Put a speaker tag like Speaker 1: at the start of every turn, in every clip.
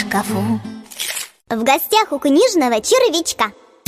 Speaker 1: шкафу. В гостях у книжного червячка.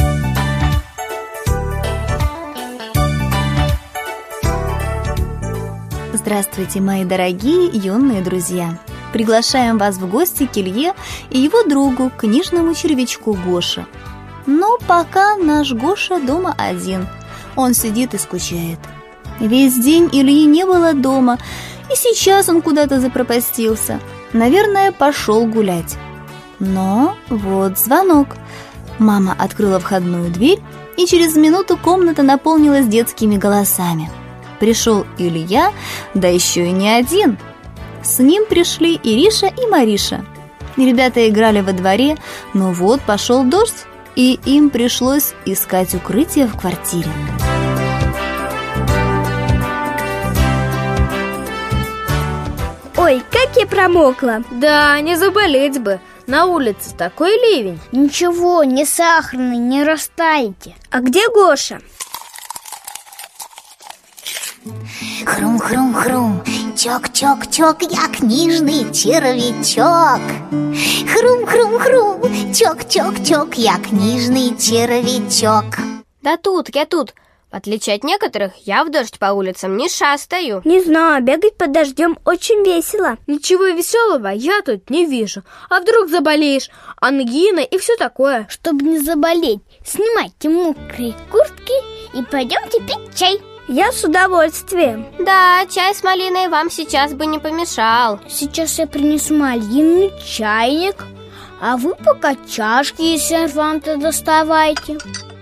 Speaker 2: Здравствуйте, мои дорогие юные друзья! Приглашаем вас в гости к Илье и его другу, книжному червячку Гоше. Но пока наш Гоша дома один. Он сидит и скучает. Весь день Ильи не было дома, и сейчас он куда-то запропастился. Наверное, пошел гулять. Но вот звонок. Мама открыла входную дверь, и через минуту комната наполнилась детскими голосами. Пришел Илья, да еще и не один. С ним пришли Ириша и Мариша. Ребята играли во дворе, но вот пошел дождь, и им пришлось искать укрытие в квартире.
Speaker 3: Ой, как я промокла!
Speaker 4: Да, не заболеть бы. На улице такой ливень.
Speaker 3: Ничего, не сахарный, не растаете. А где Гоша?
Speaker 1: Хрум-хрум-хрум, чок-чок-чок, я книжный червячок. Хрум-хрум-хрум, чок-чок-чок, я книжный червячок.
Speaker 4: Да тут, я тут. В отличие от некоторых, я в дождь по улицам не шастаю.
Speaker 3: Не знаю, бегать под дождем очень весело.
Speaker 4: Ничего веселого я тут не вижу. А вдруг заболеешь? Ангина и все такое.
Speaker 3: Чтобы не заболеть, снимайте мокрые куртки и пойдемте пить чай. Я с удовольствием.
Speaker 4: Да, чай с малиной вам сейчас бы не помешал.
Speaker 3: Сейчас я принесу малинный чайник, а вы пока чашки из серванта доставайте.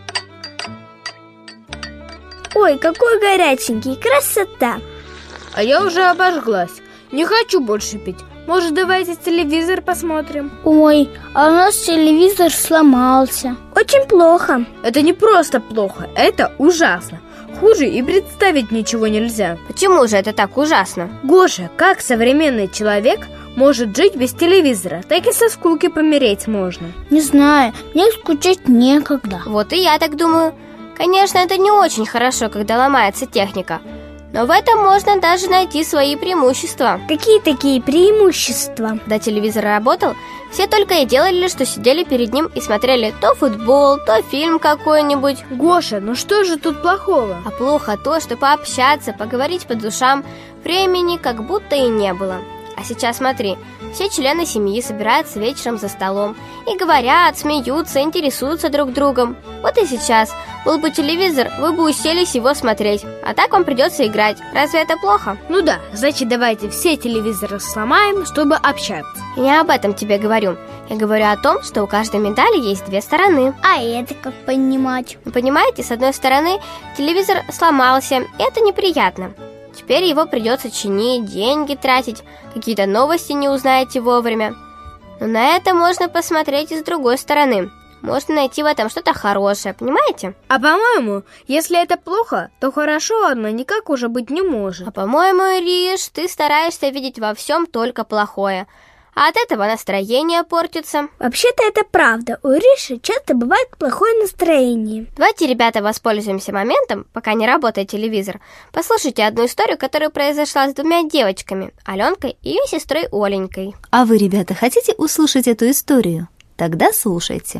Speaker 3: Ой, какой горяченький, красота!
Speaker 4: А я уже обожглась. Не хочу больше пить. Может, давайте телевизор посмотрим?
Speaker 3: Ой, а у нас телевизор сломался. Очень плохо.
Speaker 4: Это не просто плохо, это ужасно. Хуже и представить ничего нельзя. Почему же это так ужасно? Гоша, как современный человек может жить без телевизора? Так и со скуки помереть можно.
Speaker 3: Не знаю, мне скучать некогда.
Speaker 4: Вот и я так думаю. Конечно, это не очень хорошо, когда ломается техника, но в этом можно даже найти свои преимущества.
Speaker 3: Какие такие преимущества?
Speaker 4: Когда телевизор работал, все только и делали, что сидели перед ним и смотрели то футбол, то фильм какой-нибудь. Гоша, ну что же тут плохого? А плохо то, что пообщаться, поговорить по душам времени как будто и не было. А сейчас смотри, все члены семьи собираются вечером за столом и говорят, смеются, интересуются друг другом. Вот и сейчас, был бы телевизор, вы бы уселись его смотреть, а так вам придется играть. Разве это плохо? Ну да, значит давайте все телевизоры сломаем, чтобы общаться. Я не об этом тебе говорю. Я говорю о том, что у каждой медали есть две стороны.
Speaker 3: А это как понимать?
Speaker 4: Вы понимаете, с одной стороны, телевизор сломался, и это неприятно. Теперь его придется чинить, деньги тратить, какие-то новости не узнаете вовремя. Но на это можно посмотреть и с другой стороны. Можно найти в этом что-то хорошее, понимаете? А по-моему, если это плохо, то хорошо оно никак уже быть не может. А по-моему, Ириш, ты стараешься видеть во всем только плохое. А от этого настроение портится.
Speaker 3: Вообще-то это правда. У Ириши часто бывает плохое настроение.
Speaker 4: Давайте, ребята, воспользуемся моментом, пока не работает телевизор. Послушайте одну историю, которая произошла с двумя девочками, Аленкой и ее сестрой Оленькой.
Speaker 2: А вы, ребята, хотите услышать эту историю? Тогда слушайте.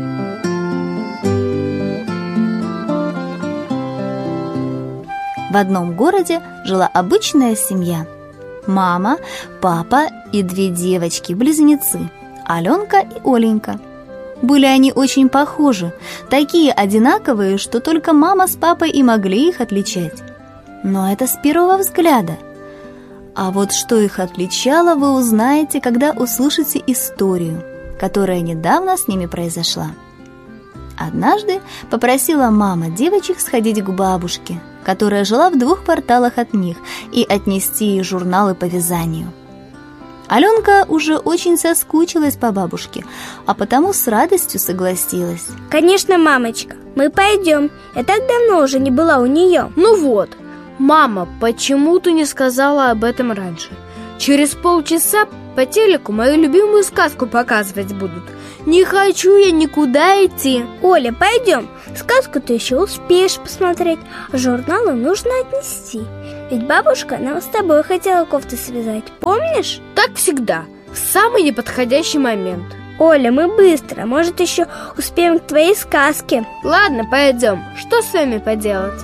Speaker 2: В одном городе жила обычная семья. Мама, папа и две девочки-близнецы, Аленка и Оленька. Были они очень похожи, такие одинаковые, что только мама с папой и могли их отличать. Но это с первого взгляда. А вот что их отличало, вы узнаете, когда услышите историю, которая недавно с ними произошла. Однажды попросила мама девочек сходить к бабушке, которая жила в 2 кварталах от них, и отнести ей журналы по вязанию. Аленка уже очень соскучилась по бабушке, а потому с радостью согласилась.
Speaker 3: Конечно, мамочка, мы пойдем. Я так давно уже не была у нее.
Speaker 4: Ну вот, мама, почему ты не сказала об этом раньше? Через полчаса по телеку мою любимую сказку показывать будут. Не хочу я никуда идти.
Speaker 3: Оля, пойдем. Сказку ты еще успеешь посмотреть, а журналы нужно отнести. Ведь бабушка нам с тобой хотела кофты связать, помнишь?
Speaker 4: Так всегда.
Speaker 3: в самый неподходящий момент.
Speaker 5: Оля, мы быстро, может, еще успеем к твоей сказке.
Speaker 3: Ладно, пойдем. Что с вами поделать?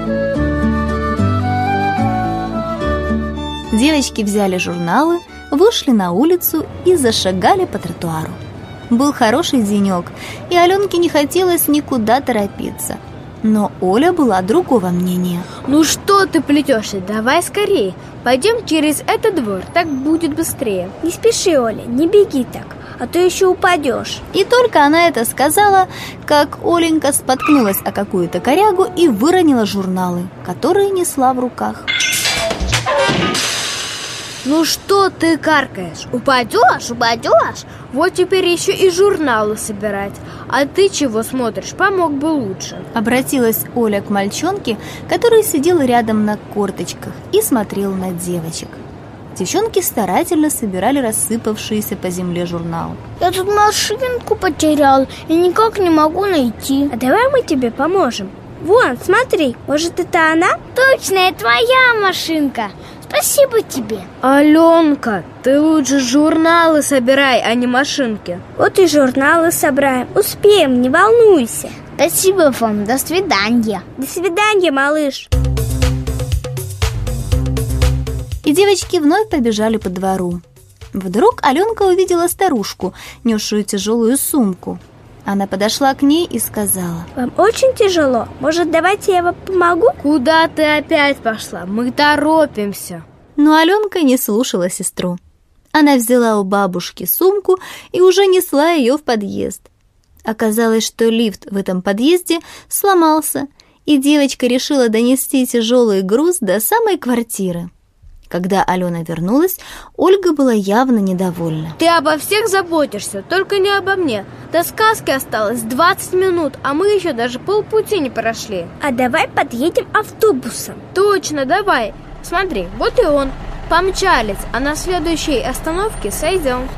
Speaker 2: Девочки взяли журналы, вышли на улицу и зашагали по тротуару. Был хороший денек, и Аленке не хотелось никуда торопиться. Но Оля была другого мнения.
Speaker 3: Ну что ты плетешься? Давай скорее. Пойдем через этот двор, так будет быстрее.
Speaker 5: Не спеши, Оля, не беги так, а то еще упадешь.
Speaker 2: И только она это сказала, как Оленька споткнулась о какую-то корягу и выронила журналы, которые несла в руках.
Speaker 3: Ну что ты каркаешь? Упадешь? Вот теперь еще и журналы собирать. А ты чего смотришь? Помог бы лучше.
Speaker 2: Обратилась Оля к мальчонке, который сидел рядом на корточках и смотрел на девочек. Девчонки старательно собирали рассыпавшиеся по земле журналы.
Speaker 3: Я тут машинку потерял и никак не могу найти.
Speaker 5: А давай мы тебе поможем. Вон, смотри, может, это она?
Speaker 3: Точно, это твоя машинка. Спасибо тебе. Аленка, ты лучше журналы собирай, а не машинки.
Speaker 5: Вот и журналы собираем. Успеем, не волнуйся.
Speaker 3: Спасибо вам, до свидания.
Speaker 5: До свидания, малыш.
Speaker 2: И девочки вновь побежали по двору. Вдруг Аленка увидела старушку, несшую тяжелую сумку. Она подошла к ней и сказала:
Speaker 5: вам очень тяжело? Может, давайте я вам помогу?
Speaker 3: Куда ты опять пошла? Мы торопимся.
Speaker 2: Но Аленка не слушала сестру. Она взяла у бабушки сумку и уже несла ее в подъезд. Оказалось, что лифт в этом подъезде сломался, и девочка решила донести тяжелый груз до самой квартиры. Когда Алена вернулась, Ольга была явно недовольна.
Speaker 3: Ты обо всех заботишься, только не обо мне. До сказки осталось 20 минут, а мы еще даже полпути не прошли.
Speaker 5: А давай подъедем автобусом.
Speaker 3: Точно, давай. Смотри, вот и он. Помчались, а на следующей остановке сойдем.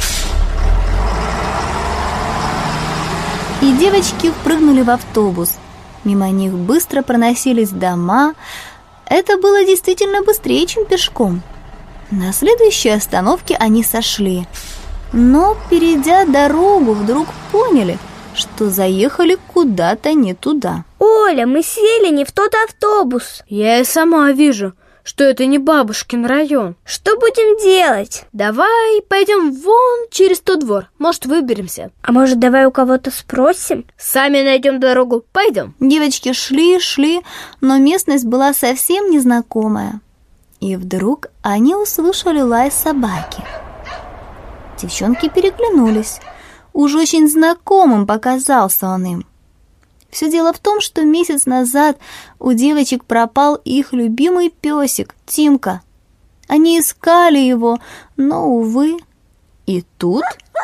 Speaker 2: И девочки впрыгнули в автобус. Мимо них быстро проносились дома. Это было действительно быстрее, чем пешком. На следующей остановке они сошли. Но, перейдя дорогу, вдруг поняли, что заехали куда-то не туда.
Speaker 5: Оля, мы сели не в тот автобус.
Speaker 3: Я и сама вижу, что это не бабушкин район.
Speaker 5: Что будем делать?
Speaker 3: Давай пойдем вон через тот двор, может, выберемся.
Speaker 5: А может, давай у кого-то спросим?
Speaker 3: Сами найдем дорогу, пойдем.
Speaker 2: Девочки шли, но местность была совсем незнакомая. И вдруг они услышали лай собаки. Девчонки переглянулись. Уж очень знакомым показался он им. Все дело в том, что месяц назад у девочек пропал их любимый песик Тимка. Они искали его, но, увы, и тут...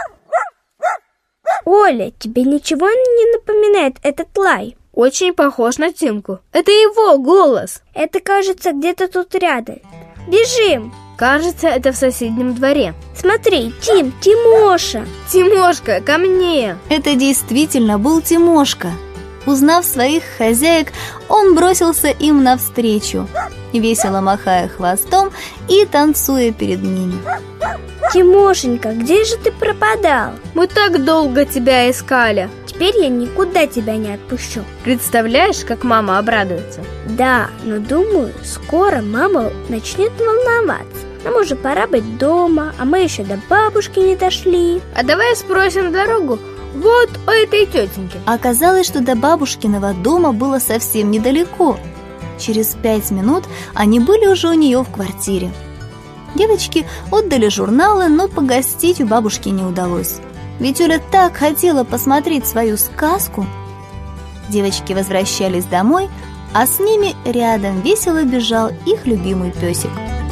Speaker 5: Оля, тебе ничего не напоминает этот лай?
Speaker 3: Очень похож на Тимку. Это его голос.
Speaker 5: Это, кажется, где-то тут рядом. Бежим!
Speaker 3: Кажется, это в соседнем дворе.
Speaker 5: Смотри, Тимоша!
Speaker 3: Тимошка, ко мне!
Speaker 2: Это действительно был Тимошка. Узнав своих хозяек, он бросился им навстречу, весело махая хвостом и танцуя перед ними.
Speaker 5: Тимошенька, где же ты пропадал?
Speaker 3: Мы так долго тебя искали.
Speaker 5: Теперь я никуда тебя не отпущу.
Speaker 3: Представляешь, как мама обрадуется?
Speaker 5: Да, но думаю, скоро мама начнет волноваться. Нам уже пора быть дома, а мы еще до бабушки не дошли.
Speaker 3: А давай спросим дорогу вот у этой тетеньки.
Speaker 2: Оказалось, что до бабушкиного дома было совсем недалеко. Через 5 минут они были уже у нее в квартире. Девочки отдали журналы, но погостить у бабушки не удалось. Ведь Оля так хотела посмотреть свою сказку. Девочки возвращались домой, а с ними рядом весело бежал их любимый песик.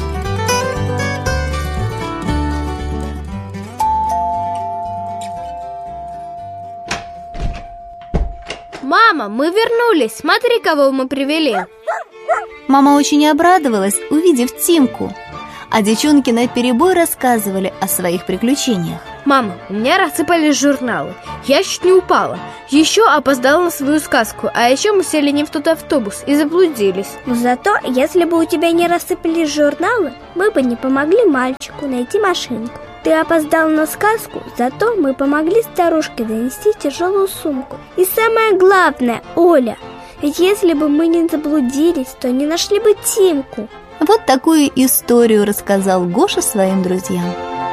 Speaker 3: Мама, мы вернулись, смотри, кого мы привели.
Speaker 2: Мама очень обрадовалась, увидев Тимку. А девчонки наперебой рассказывали о своих приключениях.
Speaker 3: Мама, у меня рассыпались журналы. Я чуть не упала. Еще опоздала на свою сказку. А еще мы сели не в тот автобус и заблудились.
Speaker 5: Но зато, если бы у тебя не рассыпались журналы, мы бы не помогли мальчику найти машинку. Ты опоздал на сказку, зато мы помогли старушке донести тяжелую сумку. И самое главное, Оля, ведь если бы мы не заблудились, то не нашли бы Тимку.
Speaker 2: Вот такую историю рассказал Гоша своим друзьям.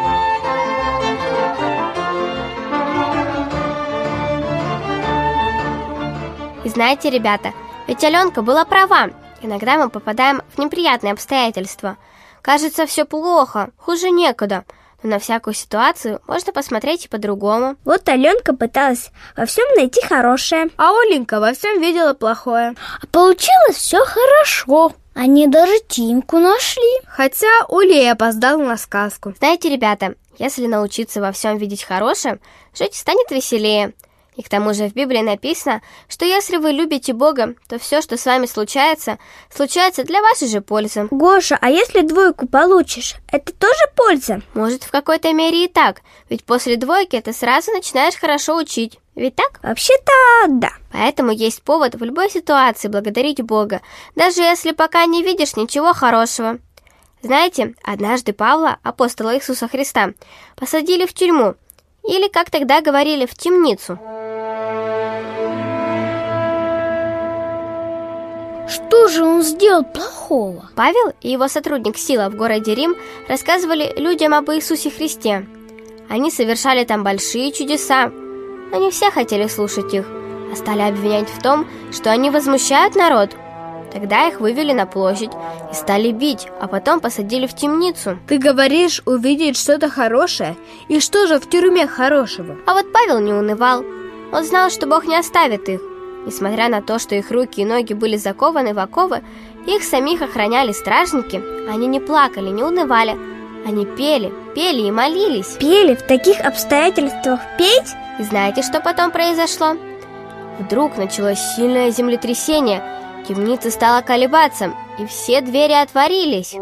Speaker 4: И знаете, ребята, ведь Аленка была права. Иногда мы попадаем в неприятные обстоятельства. Кажется, все плохо, хуже некуда. Но на всякую ситуацию можно посмотреть и по-другому.
Speaker 5: Вот Аленка пыталась во всем найти хорошее,
Speaker 3: А Оленька во всем видела плохое.
Speaker 5: а получилось все хорошо. Они даже Тимку нашли.
Speaker 3: Хотя Оля и опоздала на сказку.
Speaker 4: Знаете, ребята, если научиться во всем видеть хорошее, жить станет веселее. И к тому же в Библии написано, что если вы любите Бога, то все, что с вами случается, случается для вашей же пользы.
Speaker 5: Гоша, а если 2 получишь, это тоже польза?
Speaker 4: Может, в какой-то мере и так, ведь после 2 ты сразу начинаешь хорошо учить. Ведь так?
Speaker 5: Вообще-то да.
Speaker 4: Поэтому есть повод в любой ситуации благодарить Бога, даже если пока не видишь ничего хорошего. Знаете, однажды Павла, апостола Иисуса Христа, посадили в тюрьму, или, как тогда говорили, в темницу.
Speaker 5: Что же он сделал плохого?
Speaker 4: Павел и его сотрудник Сила в городе Рим рассказывали людям об Иисусе Христе. Они совершали там большие чудеса, но не все хотели слушать их, а стали обвинять в том, что они возмущают народ. Тогда их вывели на площадь и стали бить, а потом посадили в темницу.
Speaker 3: Ты говоришь, увидеть что-то хорошее? И что же в тюрьме хорошего?
Speaker 4: А вот Павел не унывал. Он знал, что Бог не оставит их. Несмотря на то, что их руки и ноги были закованы в оковы, их самих охраняли стражники, они не плакали, не унывали. Они пели и молились.
Speaker 5: Пели в таких обстоятельствах петь?
Speaker 4: И знаете, что потом произошло? Вдруг началось сильное землетрясение, темница стала колебаться, и все двери отворились.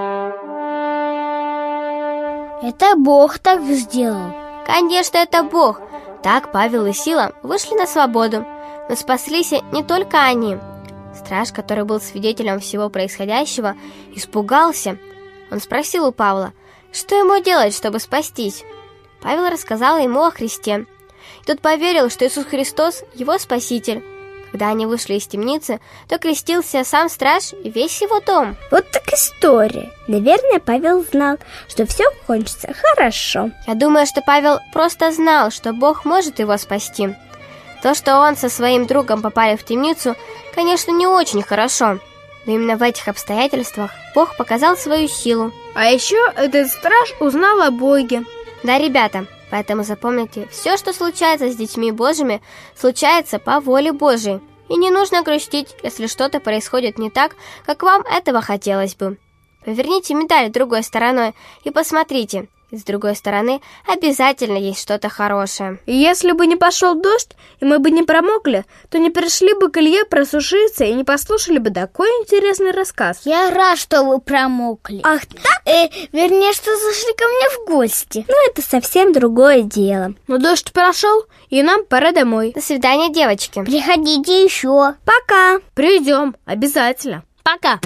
Speaker 5: Это Бог так сделал.
Speaker 4: Конечно, это Бог. Так Павел и Сила вышли на свободу. Но спаслись не только они. Страж, который был свидетелем всего происходящего, испугался. Он спросил у Павла, что ему делать, чтобы спастись. Павел рассказал ему о Христе. И тот поверил, что Иисус Христос – его Спаситель. Когда они вышли из темницы, то крестился сам страж и весь его дом.
Speaker 5: Вот так история. Наверное, Павел знал, что все кончится хорошо.
Speaker 4: Я думаю, что Павел просто знал, что Бог может его спасти. То, что он со своим другом попали в темницу, конечно, не очень хорошо. Но именно в этих обстоятельствах Бог показал свою силу.
Speaker 3: А еще этот страж узнал о Боге.
Speaker 4: Да, ребята, поэтому запомните, все, что случается с детьми Божьими, случается по воле Божьей. И не нужно грустить, если что-то происходит не так, как вам этого хотелось бы. Поверните медаль другой стороной и посмотрите. И с другой стороны обязательно есть что-то хорошее.
Speaker 3: И если бы не пошел дождь, и мы бы не промокли, то не пришли бы к Илье просушиться и не послушали бы такой интересный рассказ.
Speaker 5: Я рад, что вы промокли. Ах так? Вернее, что зашли ко мне в гости. Ну, это совсем другое дело.
Speaker 3: Но дождь прошел, и нам пора домой.
Speaker 4: До свидания, девочки.
Speaker 5: Приходите еще. Пока.
Speaker 3: Придем, обязательно. Пока.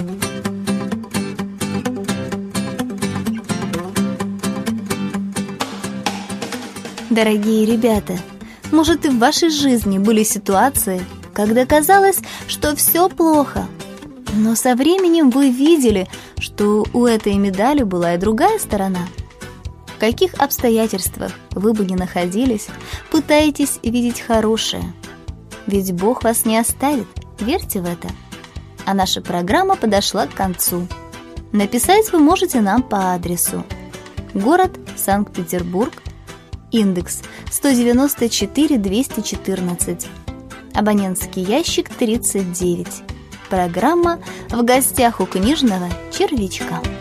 Speaker 2: Дорогие ребята, может, и в вашей жизни были ситуации, когда казалось, что все плохо, но со временем вы видели, что у этой медали была и другая сторона. В каких обстоятельствах вы бы ни находились, пытаетесь видеть хорошее. Ведь Бог вас не оставит, верьте в это. А наша программа подошла к концу. Написать вы можете нам по адресу: город Санкт-Петербург, индекс 194-214, абонентский ящик 39. Программа «В гостях у книжного червячка».